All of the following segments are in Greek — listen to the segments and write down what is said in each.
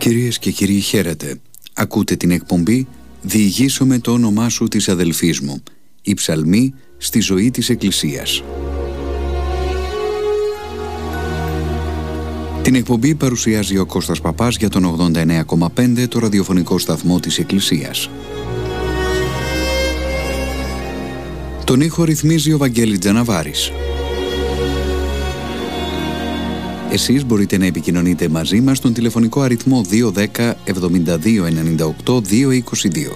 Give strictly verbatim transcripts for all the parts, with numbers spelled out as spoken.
Κυρίες και κύριοι, χαίρετε. Ακούτε την εκπομπή «Διηγήσω με το όνομά σου της αδελφής μου. Η ψαλμή στη ζωή της Εκκλησίας». Την εκπομπή παρουσιάζει ο Κώστας Παπάς για τον ογδόντα εννέα κόμμα πέντε, το ραδιοφωνικό σταθμό της Εκκλησίας. Τον ήχο ρυθμίζει ο Βαγγέλης Τζαναβάρης. Εσείς μπορείτε να επικοινωνείτε μαζί μας στον τηλεφωνικό αριθμό δύο ένα μηδέν εβδομήντα δύο ενενήντα οκτώ διακόσια είκοσι δύο.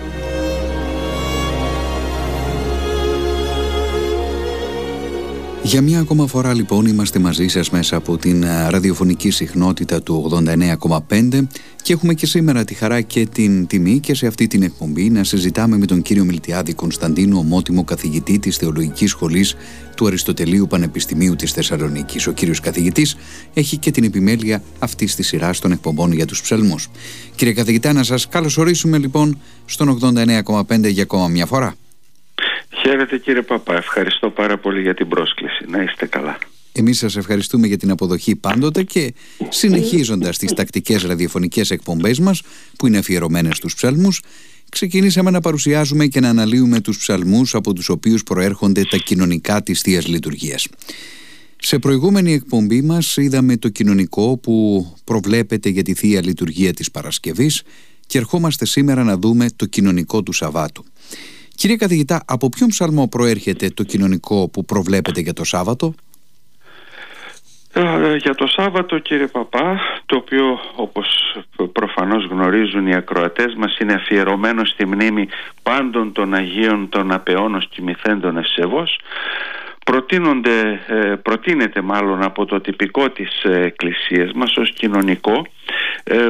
Για μια ακόμα φορά λοιπόν είμαστε μαζί σας μέσα από την ραδιοφωνική συχνότητα του ογδόντα εννέα κόμμα πέντε και έχουμε και σήμερα τη χαρά και την τιμή και σε αυτή την εκπομπή να συζητάμε με τον κύριο Μιλτιάδη Κωνσταντίνου, ομότιμο καθηγητή της Θεολογικής Σχολής του Αριστοτελείου Πανεπιστημίου της Θεσσαλονίκης. Ο κύριος καθηγητής έχει και την επιμέλεια αυτής της σειράς των εκπομπών για τους ψαλμούς. Κύριε καθηγητά, να σας καλωσορίσουμε λοιπόν στον ογδόντα εννέα κόμμα πέντε για ακόμα μια φορά. Χαίρετε κύριε Παπά, ευχαριστώ πάρα πολύ για την πρόσκληση. Να είστε καλά. Εμείς σας ευχαριστούμε για την αποδοχή πάντοτε και συνεχίζοντας τις τακτικές ραδιοφωνικές εκπομπές μας που είναι αφιερωμένες στους ψαλμούς, ξεκινήσαμε να παρουσιάζουμε και να αναλύουμε τους ψαλμούς από τους οποίους προέρχονται τα κοινωνικά της Θείας Λειτουργίας. Σε προηγούμενη εκπομπή μας είδαμε το κοινωνικό που προβλέπεται για τη Θεία Λειτουργία της Παρασκευής και ερχόμαστε σήμερα να δούμε το κοινωνικό του Σαββάτου. Κύριε καθηγητά, από ποιον ψαλμό προέρχεται το κοινωνικό που προβλέπετε για το Σάββατο? Ε, για το Σάββατο κύριε Παπά, το οποίο όπως προφανώς γνωρίζουν οι ακροατές μας είναι αφιερωμένο στη μνήμη πάντων των Αγίων των Απεώνος κοιμηθέντων ευσεβώς, προτείνονται, ε, προτείνεται μάλλον από το τυπικό της Εκκλησίας μας ως κοινωνικό ε,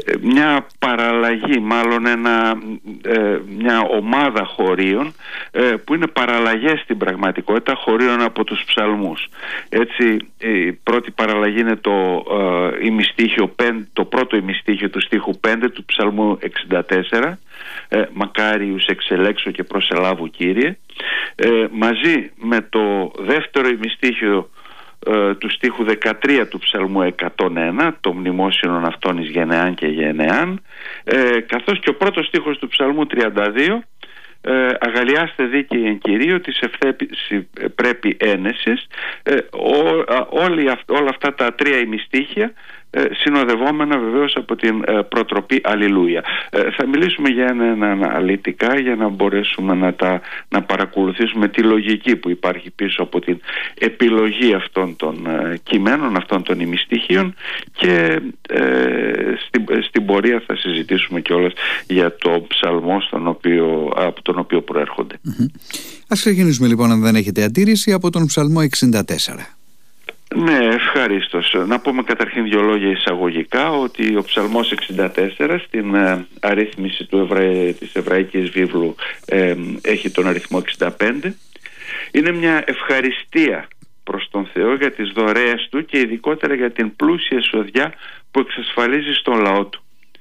μια παραλλαγή, μάλλον ένα, ε, μια ομάδα χωρίων ε, που είναι παραλλαγές στην πραγματικότητα χωρίων από τους ψαλμούς. Έτσι η πρώτη παραλλαγή είναι το, ε, ημιστίχιο πέντε, το πρώτο ημιστίχιο του στίχου πέντε του ψαλμού εξήντα τέσσερα, ε, «Μακάριους εξελέξω και προσελάβου Κύριε», ε, μαζί με το δεύτερο ημιστίχιο ε, του στίχου δεκατρία του ψαλμού εκατόν ένα, το μνημόσυνον αυτών εις γενεάν και γενεάν, ε, καθώς και ο πρώτος στίχος του ψαλμού τριάντα δύο, ε, «Αγαλιάστε δίκαιοι εν Κυρίω, της ευθέπηση πρέπει ένεσης». ε, ό, όλοι αυ, όλα αυτά τα τρία ημιστίχια συνοδευόμενα βεβαίως από την ε, προτροπή Αλληλούια. Ε, θα μιλήσουμε για ένα αναλυτικά για να μπορέσουμε να, τα, να παρακολουθήσουμε τη λογική που υπάρχει πίσω από την επιλογή αυτών των ε, κειμένων, αυτών των ημιστίχιων, και ε, στην, στην πορεία θα συζητήσουμε κιόλας για το ψαλμό στον οποίο, από τον οποίο προέρχονται. Mm-hmm. Ας ξεκινήσουμε λοιπόν, αν δεν έχετε αντίρρηση, από τον ψαλμό εξήντα τέσσερα. Ναι, ευχαρίστως. Να πούμε καταρχήν δύο λόγια εισαγωγικά ότι ο ψαλμός εξήντα τέσσερα στην ε, αρρύθμιση του Εβρα... της Εβραϊκής Βίβλου ε, έχει τον αριθμό εξήντα πέντε. Είναι μια ευχαριστία προς τον Θεό για τις δωρεές του και ειδικότερα για την πλούσια εισοδιά που εξασφαλίζει στον λαό του.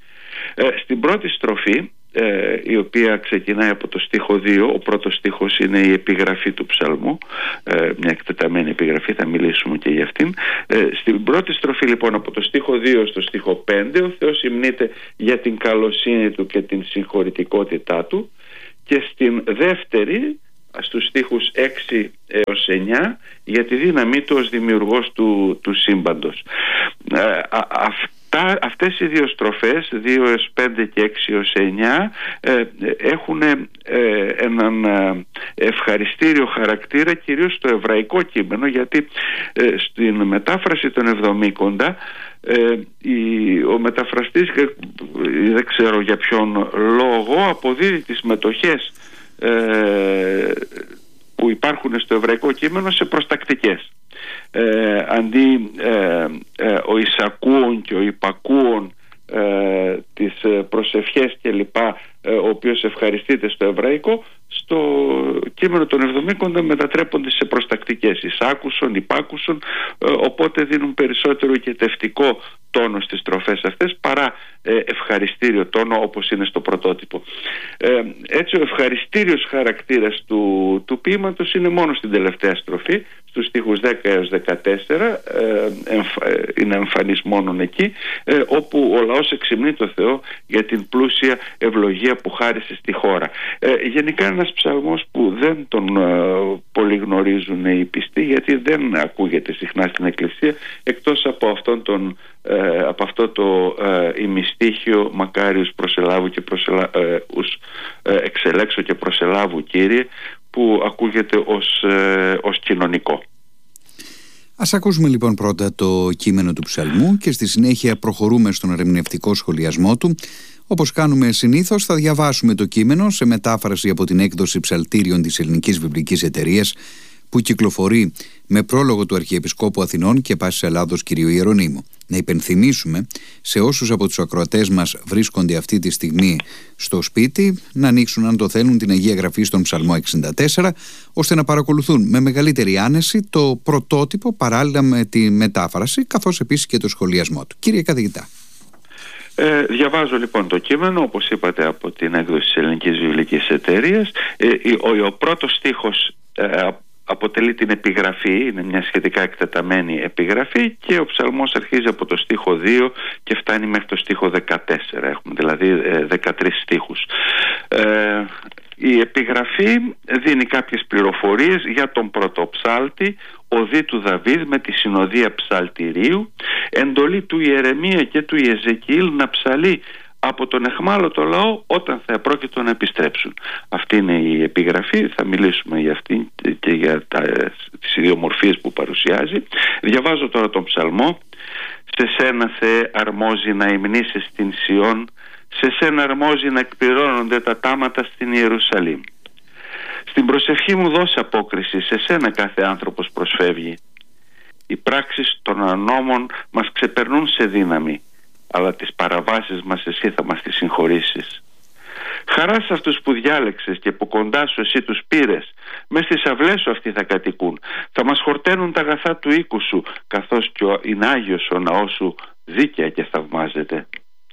Ε, στην πρώτη στροφή, Ε, η οποία ξεκινάει από το στίχο δύο, ο πρώτος στίχος είναι η επιγραφή του ψαλμού, ε, μια εκτεταμένη επιγραφή, θα μιλήσουμε και για αυτήν. Ε, στην πρώτη στροφή λοιπόν, από το στίχο δύο στο στίχο πέντε, ο Θεός υμνείται για την καλοσύνη του και την συγχωρητικότητά του, και στην δεύτερη, στους στίχους έξι έως εννιά, για τη δύναμή του ως δημιουργός του, του σύμπαντος. Ε, α, αυτά, αυτές οι δύο στροφές, δύο έως πέντε και έξι έως εννιά, ε, έχουν ε, έναν ε, ευχαριστήριο χαρακτήρα, κυρίως στο εβραϊκό κείμενο, γιατί ε, στην μετάφραση των Εβδομήκοντα ε, η, ο μεταφραστής, ε, δεν ξέρω για ποιον λόγο, αποδίδει τις μετοχές ε, που υπάρχουν στο εβραϊκό κείμενο σε προστακτικές. Ε, αντί ε, ε, ο εισακούων και ο υπακούων ε, τις προσευχές και λοιπά, ε, ο οποίος ευχαριστείται στο εβραϊκό, στο κείμενο των Εβδομήκοντα μετατρέπονται σε προστακτικές, εισάκουσον, υπάκουσον, ε, οπότε δίνουν περισσότερο ηκετευτικό τόνο στις στροφές αυτές παρά ε, ευχαριστήριο τόνο όπως είναι στο πρωτότυπο. Ε, έτσι ο ευχαριστήριος χαρακτήρας του, του ποίηματος είναι μόνο στην τελευταία στροφή, στους στίχους δέκα έως δεκατέσσερα, είναι εμφανής μόνον εκεί, όπου ο λαός εξυμνεί το Θεό για την πλούσια ευλογία που χάρισε στη χώρα. Γενικά ένας ψαλμός που δεν τον πολύ γνωρίζουν οι πιστοί, γιατί δεν ακούγεται συχνά στην Εκκλησία, εκτός από, αυτόν τον, από αυτό το ημιστίχιο «Μακάριος προσελάβου και προσελα... εξελέξω και προσελάβου Κύριε», που ακούγεται ως, ως κοινωνικό. Ας ακούσουμε λοιπόν πρώτα το κείμενο του ψαλμού και στη συνέχεια προχωρούμε στον ερμηνευτικό σχολιασμό του. Όπως κάνουμε συνήθως, θα διαβάσουμε το κείμενο σε μετάφραση από την έκδοση ψαλτήριων της Ελληνικής Βιβλικής Εταιρείας, που κυκλοφορεί με πρόλογο του Αρχιεπισκόπου Αθηνών και Πάσης Ελλάδος κ. Ιερονύμου. Να υπενθυμίσουμε σε όσους από τους ακροατές μας βρίσκονται αυτή τη στιγμή στο σπίτι να ανοίξουν, αν το θέλουν, την Αγία Γραφή στον Ψαλμό εξήντα τέσσερα, ώστε να παρακολουθούν με μεγαλύτερη άνεση το πρωτότυπο παράλληλα με τη μετάφραση, καθώς επίσης και το σχολιασμό του. Κύριε καθηγητά. Ε, διαβάζω λοιπόν το κείμενο, όπως είπατε, από την έκδοση της Ελληνικής Βιβλικής Εταιρείας. Ε, ο, ο πρώτος στίχος ε, αποτελεί την επιγραφή, είναι μια σχετικά εκτεταμένη επιγραφή, και ο ψαλμός αρχίζει από το στίχο δύο και φτάνει μέχρι το στίχο δεκατέσσερα. Έχουμε δηλαδή δεκατρείς στίχους. Ε, η επιγραφή δίνει κάποιες πληροφορίες για τον πρωτοψάλτη, οδή του Δαβίδ με τη συνοδεία ψαλτηρίου, εντολή του Ιερεμία και του Ιεζεκιήλ να ψαλεί από τον εχμάλωτο λαό όταν θα επρόκειτο να επιστρέψουν. Αυτή είναι η επιγραφή, θα μιλήσουμε για αυτή και για τα, τις ιδιομορφίες που παρουσιάζει. Διαβάζω τώρα τον ψαλμό. «Σε σένα, Θεέ, αρμόζει να υμνήσεις στην Σιών, σε σένα αρμόζει να εκπληρώνονται τα τάματα στην Ιερουσαλήμ. Στην προσευχή μου δώσε απόκριση, σε σένα κάθε άνθρωπος προσφεύγει. Οι πράξεις των ανώμων μας ξεπερνούν σε δύναμη, αλλά τις παραβάσεις μας εσύ θα μας τις συγχωρήσεις. Χαρά σε αυτούς που διάλεξες και που κοντά σου εσύ τους πήρες, μες στις αυλές σου αυτοί θα κατοικούν. Θα μας χορταίνουν τα αγαθά του οίκου σου, καθώς και ο είναι Άγιος ο ναός σου δίκαια και θαυμάζεται.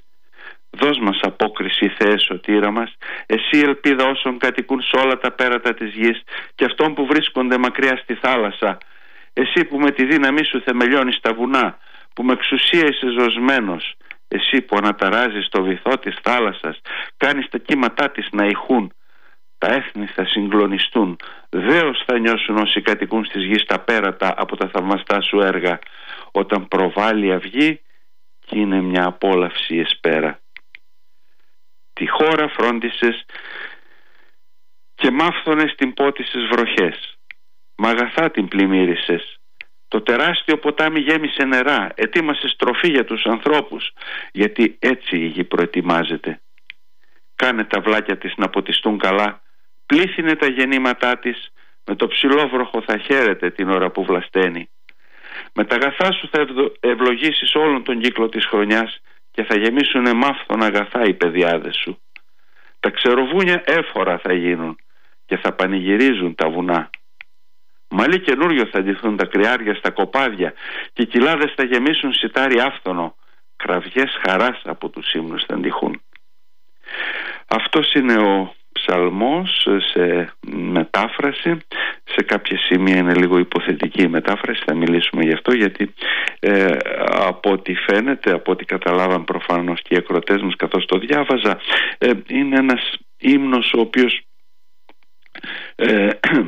Δώσ' μας απόκριση, Θεέ σωτήρα μας, εσύ ελπίδα όσων κατοικούν σε όλα τα πέρατα της γης και αυτών που βρίσκονται μακριά στη θάλασσα. Εσύ που με τη δύναμή σου θεμελιώνεις τα βουνά, που με εξουσία είσαι ζωσμένος, εσύ που αναταράζεις το βυθό της θάλασσας, κάνεις τα κύματά της να ηχούν. Τα έθνη θα συγκλονιστούν, δέος θα νιώσουν όσοι κατοικούν στις γης τα πέρατα από τα θαυμαστά σου έργα, όταν προβάλλει αυγή και είναι μια απόλαυση εσπέρα. Τη χώρα φρόντισες και μάφθονες την πότισες βροχές, μ' αγαθά την πλημμύρισες. Το τεράστιο ποτάμι γέμισε νερά, ετοίμασε τροφή για τους ανθρώπους, γιατί έτσι η γη προετοιμάζεται. Κάνε τα βλάκια της να ποτιστούν καλά, πλήθυνε τα γεννήματά της, με το ψηλό βροχο θα χαίρεται την ώρα που βλασταίνει. Με τα αγαθά σου θα ευλογήσεις όλον τον κύκλο της χρονιάς και θα γεμίσουνε μάφθον αγαθά οι παιδιάδες σου. Τα ξεροβούνια έφορα θα γίνουν και θα πανηγυρίζουν τα βουνά. Μαλλί καινούριο θα ντυθούν τα κρυάρια στα κοπάδια και οι κοιλάδες θα γεμίσουν σιτάρι άφθονο. Κραυγές χαράς από τους ύμνους θα ντυχούν. Αυτός είναι ο ψαλμός σε μετάφραση. Σε κάποια σημεία είναι λίγο υποθετική η μετάφραση, θα μιλήσουμε γι' αυτό, γιατί ε, από ό,τι φαίνεται, από ό,τι καταλάβαν προφανώς και οι ακροατές μας καθώς το διάβαζα, ε, είναι ένας ύμνος ο οποίος ε,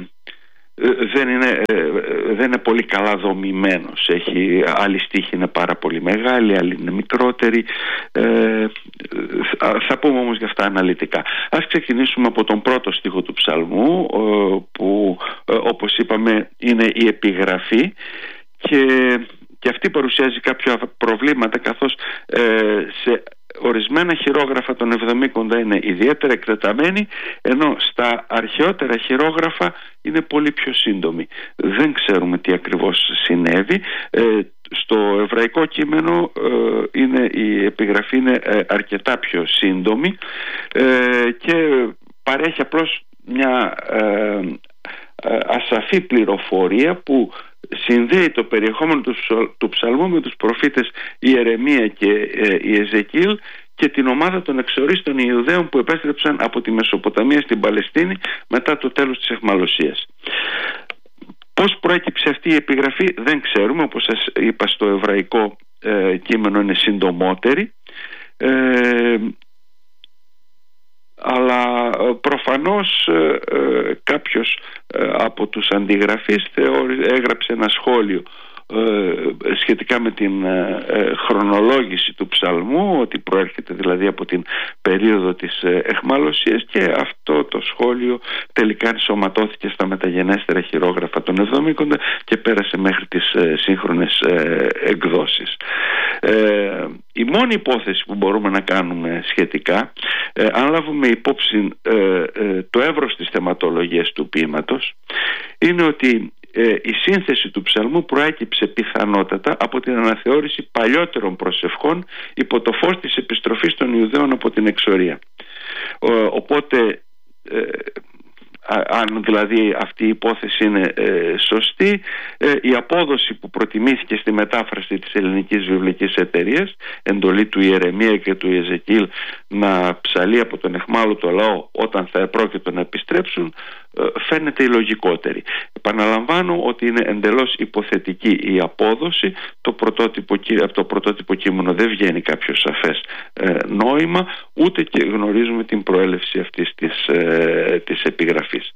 δεν είναι, δεν είναι πολύ καλά δομημένος. Έχει, άλλοι στίχοι είναι πάρα πολύ μεγάλοι, άλλοι είναι μικρότεροι. ε, θα πούμε όμως για αυτά αναλυτικά. Ας ξεκινήσουμε από τον πρώτο στίχο του ψαλμού, που όπως είπαμε είναι η επιγραφή, και, και αυτή παρουσιάζει κάποια προβλήματα, καθώς ε, σε ορισμένα χειρόγραφα των εβδομήκοντα είναι ιδιαίτερα εκτεταμένη, ενώ στα αρχαιότερα χειρόγραφα είναι πολύ πιο σύντομη. Δεν ξέρουμε τι ακριβώς συνέβη. Ε, στο εβραϊκό κείμενο ε, είναι, η επιγραφή είναι ε, αρκετά πιο σύντομη ε, και παρέχει απλώς μια ε, ε, ασαφή πληροφορία που συνδέει το περιεχόμενο του, του ψαλμού με τους προφήτες Ιερεμία και ε, Ιεζεκιήλ και την ομάδα των εξορίστων Ιουδαίων που επέστρεψαν από τη Μεσοποταμία στην Παλαιστίνη μετά το τέλος της αιχμαλωσίας. Πώς προέκυψε αυτή η επιγραφή δεν ξέρουμε. Όπως σας είπα, στο εβραϊκό ε, κείμενο είναι συντομότερη, ε, αλλά προφανώς ε, ε, κάποιος ε, από τους αντιγραφείς θεώρη, έγραψε ένα σχόλιο ε, σχετικά με την ε, ε, χρονολόγηση του ψαλμού, ότι προέρχεται δηλαδή από την περίοδο της ε, εχμαλωσίας, και αυτό το σχόλιο τελικά ενσωματώθηκε στα μεταγενέστερα χειρόγραφα των Εβδομήκοντα και πέρασε μέχρι τις ε, σύγχρονες ε, εκδόσεις. Ε, η μόνη υπόθεση που μπορούμε να κάνουμε σχετικά, ε, αν λάβουμε υπόψη ε, ε, το εύρος της θεματολογίας του ποίηματος, είναι ότι ε, η σύνθεση του ψαλμού προέκυψε πιθανότατα από την αναθεώρηση παλιότερων προσευχών υπό το φως της επιστροφής των Ιουδαίων από την εξορία. Ο, οπότε ε, αν δηλαδή αυτή η υπόθεση είναι ε, σωστή, ε, η απόδοση που προτιμήθηκε στη μετάφραση της Ελληνικής Βιβλικής Εταιρείας, εντολή του Ιερεμία και του Ιεζεκίλ να ψαλεί από τον εχμάλωτο λαό όταν θα επρόκειτο να επιστρέψουν, ε, φαίνεται η λογικότερη. Επαναλαμβάνω ότι είναι εντελώς υποθετική η απόδοση. Το πρωτότυπο, από το πρωτότυπο κείμενο δεν βγαίνει κάποιο σαφές ε, νόημα, ούτε και γνωρίζουμε την προέλευση αυτής της, ε, της επιγραφής.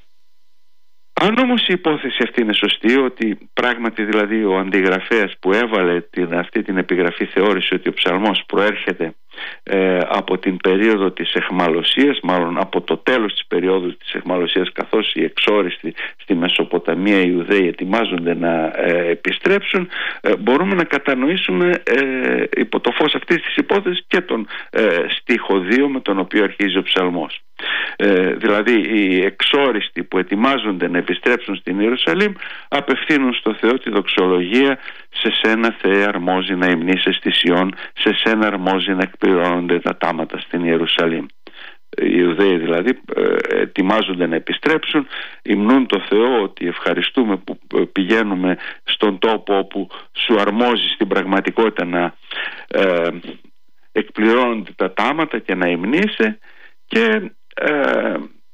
Αν όμως η υπόθεση αυτή είναι σωστή, ότι πράγματι δηλαδή ο αντιγραφέας που έβαλε την, αυτή την επιγραφή θεώρησε ότι ο ψαλμός προέρχεται ε, από την περίοδο της εχμαλωσίας, μάλλον από το τέλος της περίοδου της εχμαλωσίας, καθώς οι εξόριστοι στη Μεσοποταμία, οι Ιουδαίοι, ετοιμάζονται να ε, επιστρέψουν, ε, μπορούμε να κατανοήσουμε ε, υπό το φως αυτής της υπόθεσης και τον ε, στίχο δύο με τον οποίο αρχίζει ο ψαλμός. Ε, δηλαδή οι εξόριστοι που ετοιμάζονται να επιστρέψουν στην Ιερουσαλήμ απευθύνουν στο Θεό τη δοξολογία: σε σένα, Θεέ, αρμόζει να υμνείσαι στη Σιών, σε σένα αρμόζει να εκπληρώνονται τα τάματα στην Ιερουσαλήμ. Οι Ιουδαίοι δηλαδή ε, ετοιμάζονται να επιστρέψουν, υμνούν το Θεό ότι ευχαριστούμε που πηγαίνουμε στον τόπο όπου σου αρμόζει στην πραγματικότητα να ε, εκπληρώνονται τα τάματα και να υμνείσαι, και ε,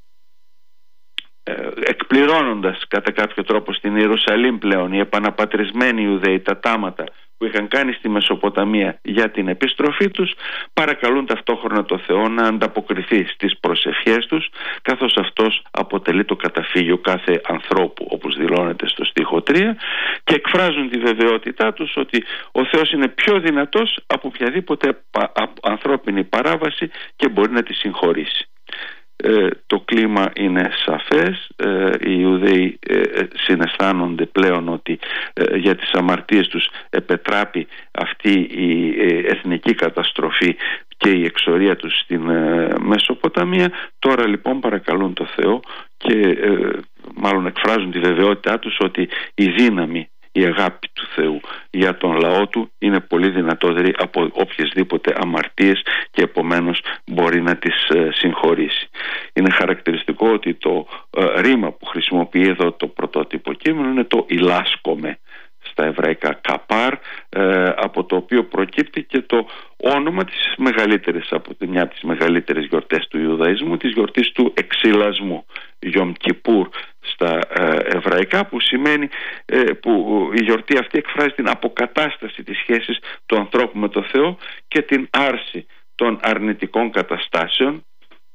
ε, εκπληρώνοντας κατά κάποιο τρόπο στην Ιερουσαλήμ πλέον οι επαναπατρισμένοι Ιουδαίοι τα τάματα που είχαν κάνει στη Μεσοποταμία για την επιστροφή τους, παρακαλούν ταυτόχρονα το Θεό να ανταποκριθεί στις προσευχές τους, καθώς αυτός αποτελεί το καταφύγιο κάθε ανθρώπου, όπως δηλώνεται στο στίχο τρία, και εκφράζουν τη βεβαιότητά τους ότι ο Θεός είναι πιο δυνατός από οποιαδήποτε ανθρώπινη παράβαση και μπορεί να τη συγχωρήσει. Ε, το κλίμα είναι σαφές. ε, οι Ιουδαίοι ε, συναισθάνονται πλέον ότι ε, για τις αμαρτίες τους επετράπει αυτή η ε, εθνική καταστροφή και η εξορία τους στην ε, Μεσοποταμία. Τώρα λοιπόν παρακαλούν το Θεό και ε, μάλλον εκφράζουν τη βεβαιότητά τους ότι η δύναμη, η αγάπη του Θεού για τον λαό του είναι πολύ δυνατότερη από οποιασδήποτε αμαρτίες και επομένως μπορεί να τις ε, συγχωρήσει. Είναι χαρακτηριστικό ότι το ε, ρήμα που χρησιμοποιεί εδώ το πρωτότυπο κείμενο είναι το ηλάσκομε στα εβραϊκά, καπάρ, ε, από το οποίο προκύπτει και το όνομα της μεγαλύτερης, από μια από τις μεγαλύτερες γιορτές του Ιουδαϊσμού, της γιορτής του εξυλασμού, Γιομ Κιπούρ στα ε, εβραϊκά, που σημαίνει ε, που η γιορτή αυτή εκφράζει την αποκατάσταση της σχέσης του ανθρώπου με το Θεό και την άρση των αρνητικών καταστάσεων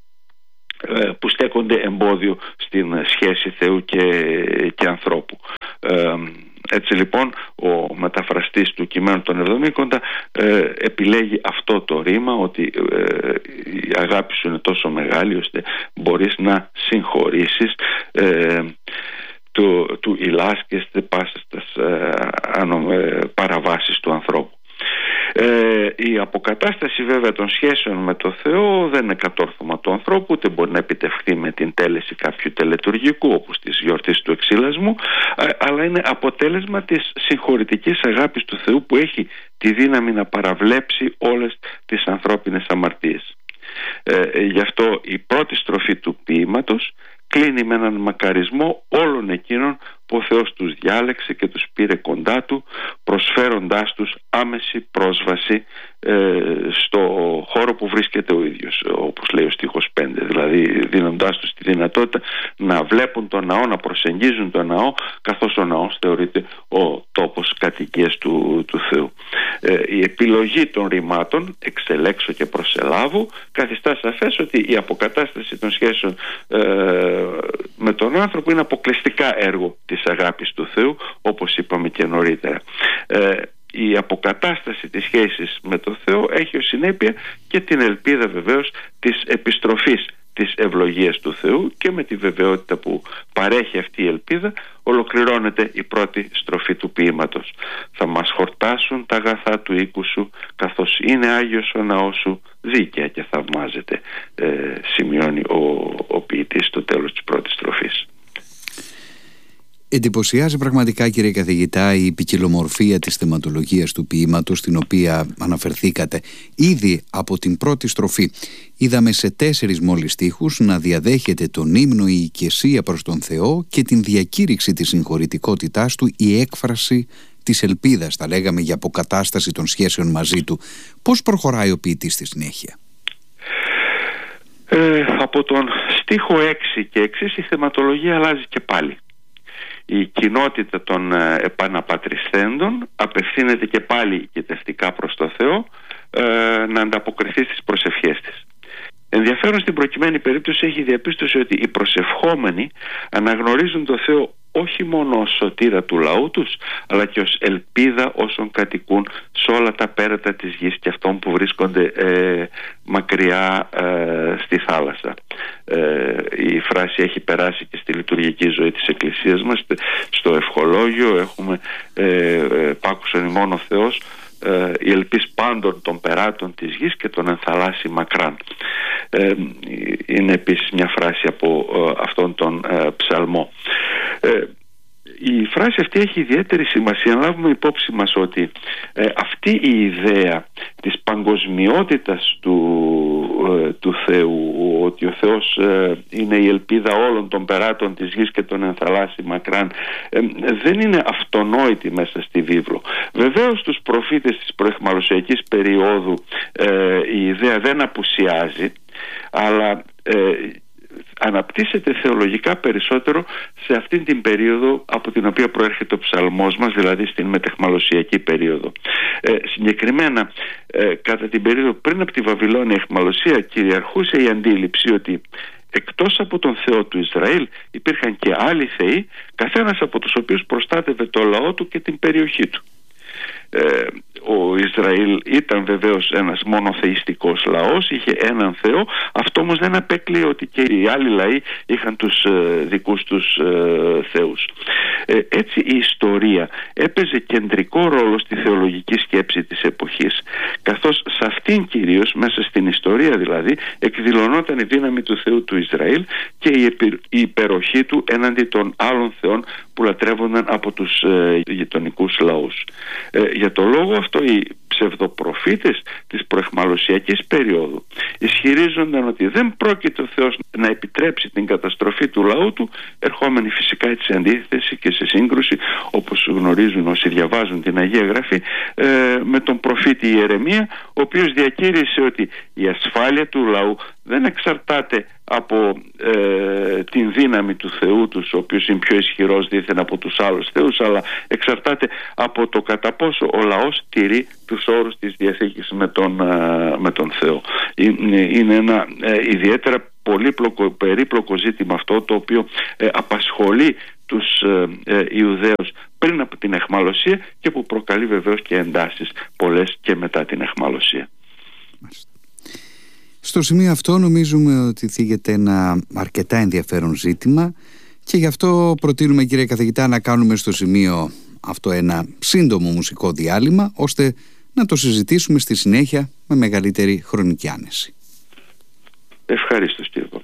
ε, που στέκονται εμπόδιο στην σχέση Θεού και, και ανθρώπου. Ε, Έτσι λοιπόν ο μεταφραστής του κειμένου των Εβδομήκοντα ε, επιλέγει αυτό το ρήμα, ότι ε, η αγάπη σου είναι τόσο μεγάλη ώστε μπορείς να συγχωρήσεις ε, του, του ηλάς και στις πάσες τις ε, παραβάσεις του ανθρώπου. Ε, η αποκατάσταση βέβαια των σχέσεων με το Θεό δεν είναι κατόρθωμα του ανθρώπου, ούτε μπορεί να επιτευχθεί με την τέλεση κάποιου τελετουργικού όπως της γιορτής του εξυλασμού, αλλά είναι αποτέλεσμα της συγχωρητικής αγάπης του Θεού που έχει τη δύναμη να παραβλέψει όλες τις ανθρώπινες αμαρτίες. Ε, γι' αυτό η πρώτη στροφή του ποίηματος κλείνει με έναν μακαρισμό όλων εκείνων που ο Θεός τους διάλεξε και τους πήρε κοντά του, προσφέροντάς τους άμεση πρόσβαση ε, στο χώρο που βρίσκεται ο ίδιος, όπως λέει ο στίχος πέντε, δηλαδή δίνοντάς τους τη δυνατότητα να βλέπουν τον ναό, να προσεγγίζουν τον ναό, καθώς ο ναός θεωρείται ο τόπος κατοικίας του, του Θεού. Ε, η επιλογή των ρημάτων εξελέξω και προσελάβω καθιστά σαφές ότι η αποκατάσταση των σχέσεων ε, με τον άνθρωπο είναι αποκλειστικά έργο της αγάπης του Θεού, όπως είπαμε και νωρίτερα. Ε, η αποκατάσταση της σχέσης με τον Θεό έχει ως συνέπεια και την ελπίδα βεβαίως της επιστροφής της ευλογίας του Θεού, και με τη βεβαιότητα που παρέχει αυτή η ελπίδα ολοκληρώνεται η πρώτη στροφή του ποίηματος. Θα μας χορτάσουν τα αγαθά του οίκου σου, καθώς είναι Άγιος ο ναός σου, δίκαια και θαυμάζεται, ε, σημειώνει ο, ο ποιητής στο τέλος της πρώτης στροφής. Εντυπωσιάζει πραγματικά, κύριε καθηγητά, η ποικιλομορφία της θεματολογίας του ποίηματος, στην οποία αναφερθήκατε. Ήδη από την πρώτη στροφή είδαμε σε τέσσερις μόλις στίχους να διαδέχεται τον ύμνο η οικεσία προς τον Θεό και την διακήρυξη της συγχωρητικότητάς του, η έκφραση της ελπίδας, θα λέγαμε, για αποκατάσταση των σχέσεων μαζί του. Πώς προχωράει ο ποιητής στη συνέχεια? Ε, από τον στίχο έξι και εξής η θεματολογία αλλάζει και πάλι. Η κοινότητα των επαναπατρισθέντων απευθύνεται και πάλι οικετευτικά προς το Θεό, ε, να ανταποκριθεί στις προσευχές της. Ενδιαφέρον στην προκειμένη περίπτωση έχει διαπίστωση ότι οι προσευχόμενοι αναγνωρίζουν το Θεό όχι μόνο ως σωτήρα του λαού τους, αλλά και ως ελπίδα όσων κατοικούν σε όλα τα πέρατα της γης και αυτών που βρίσκονται ε, μακριά ε, στη θάλασσα. Ε, η φράση έχει περάσει και στη λειτουργική ζωή της Εκκλησίας μας. Στο ευχολόγιο έχουμε ε, ε, «Πάκουσον ημών ο Θεός, ε, η ελπίς πάντων των περάτων της γης και τον ενθαλάσσει μακράν». Ε, είναι επίσης μια φράση από ε, αυτόν τον ε, ψαλμό. Ε, η φράση αυτή έχει ιδιαίτερη σημασία. Να λάβουμε υπόψη μας ότι ε, αυτή η ιδέα της παγκοσμιότητας του, ε, του Θεού, ότι ο Θεός ε, είναι η ελπίδα όλων των περάτων της γης και τον ενθαλάσσει μακράν, ε, δεν είναι αυτονόητη μέσα στη βίβλο. Βεβαίως στους προφήτες της προεχμαλωσιακής περίοδου ε, η ιδέα δεν απουσιάζει, αλλά ε, αναπτύσσεται θεολογικά περισσότερο σε αυτήν την περίοδο από την οποία προέρχεται ο ψαλμός μας, δηλαδή στην μετεχμαλωσιακή περίοδο. Ε, συγκεκριμένα ε, κατά την περίοδο πριν από τη Βαβυλώνια αιχμαλωσία κυριαρχούσε η αντίληψη ότι εκτός από τον Θεό του Ισραήλ υπήρχαν και άλλοι θεοί, καθένας από τους οποίους προστάτευε το λαό του και την περιοχή του. Ε, ο Ισραήλ ήταν βεβαίως ένας μονοθεϊστικός λαός, είχε έναν Θεό. Αυτό όμως δεν απέκλειε ότι και οι άλλοι λαοί είχαν τους ε, δικούς τους ε, θεούς. Ε, έτσι η ιστορία έπαιζε κεντρικό ρόλο στη θεολογική σκέψη της εποχής, καθώς σε αυτήν κυρίως, μέσα στην ιστορία δηλαδή, εκδηλωνόταν η δύναμη του Θεού του Ισραήλ και η, επι, η υπεροχή του έναντι των άλλων θεών που λατρεύονταν από τους ε, γειτονικούς λαούς. Ε, για το λόγο αυτό οι ψευδοπροφήτες της προεχμαλωσιακής περίοδου ισχυρίζονταν ότι δεν πρόκειται ο Θεός να επιτρέψει την καταστροφή του λαού του, ερχόμενοι φυσικά σε αντίθεση και σε σύγκρουση, όπως γνωρίζουν όσοι διαβάζουν την Αγία Γραφή, ε, με τον προφήτη Ιερεμία, ο οποίος διακήρυσε ότι η ασφάλεια του λαού δεν εξαρτάται από ε, την δύναμη του Θεού τους, ο οποίος είναι πιο ισχυρός δήθεν από τους άλλους θεούς, αλλά εξαρτάται από το κατά πόσο ο λαός τηρεί τους όρους της Διαθήκης με τον, ε, με τον Θεό. Είναι, είναι ένα ε, ιδιαίτερα πολύπλοκο, περίπλοκο ζήτημα αυτό, το οποίο ε, απασχολεί τους ε, ε, Ιουδαίους πριν από την αιχμαλωσία και που προκαλεί βεβαίως και εντάσεις πολλές και μετά την αιχμαλωσία. Στο σημείο αυτό νομίζουμε ότι θίγεται ένα αρκετά ενδιαφέρον ζήτημα και γι' αυτό προτείνουμε, κύριε καθηγητά, να κάνουμε στο σημείο αυτό ένα σύντομο μουσικό διάλειμμα, ώστε να το συζητήσουμε στη συνέχεια με μεγαλύτερη χρονική άνεση. Ευχαριστώ, κύριε.